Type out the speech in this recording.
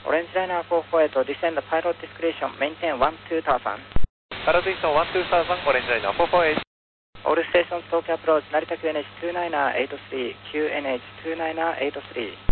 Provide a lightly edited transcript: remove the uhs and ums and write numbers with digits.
Orange Liner 448, descend the pilot discretion, maintain 12000. Pilot Houston 12000, Orange Liner 448. All stations Tokyo approach, Narita QNH 2983, QNH 2983.